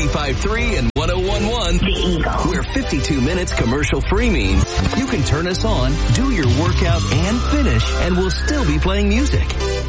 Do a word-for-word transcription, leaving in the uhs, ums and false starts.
ninety-five point three and one oh one point one. The Eagle. Where fifty-two minutes commercial free means you can turn us on, do your workout, and finish, and we'll still be playing music.